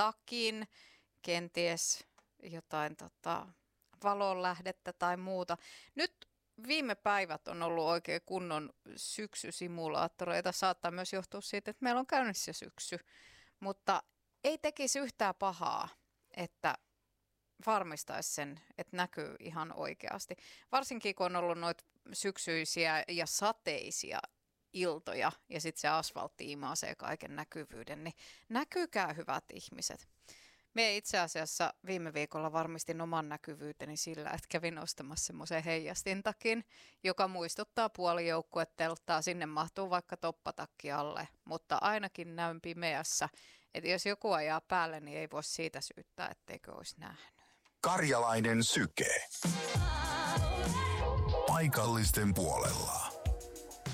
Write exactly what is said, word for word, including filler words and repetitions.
takin, kenties jotain tota, valonlähdettä tai muuta. Nyt viime päivät on ollut oikein kunnon syksysimulaattoreita. Saattaa myös johtua siitä, että meillä on käynnissä syksy, mutta ei tekisi yhtään pahaa, että varmistaisi sen, että näkyy ihan oikeasti. Varsinkin kun on ollut noita syksyisiä ja sateisia iltoja ja sitten se asfaltti imaisee kaiken näkyvyyden, niin näkyykää hyvät ihmiset. Me itse asiassa viime viikolla varmistin oman näkyvyyteni sillä, että kävin ostamassa semmoisen heijastintakin, joka muistuttaa puolijoukkuetelttaa. Sinne mahtuu vaikka toppatakki alle, mutta ainakin näyn pimeässä. Että jos joku ajaa päälle, niin ei voi siitä syyttää, etteikö olisi nähnyt. Karjalainen syke. Paikallisten puolella.